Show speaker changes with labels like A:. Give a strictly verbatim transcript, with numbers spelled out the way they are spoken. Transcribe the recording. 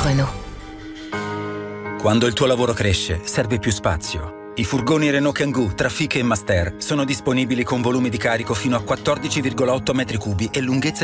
A: Renault.
B: Quando il tuo lavoro cresce, serve più spazio. I furgoni Renault Kangoo, Trafic e Master sono disponibili con volumi di carico fino a quattordici virgola otto metri cubi e lunghezza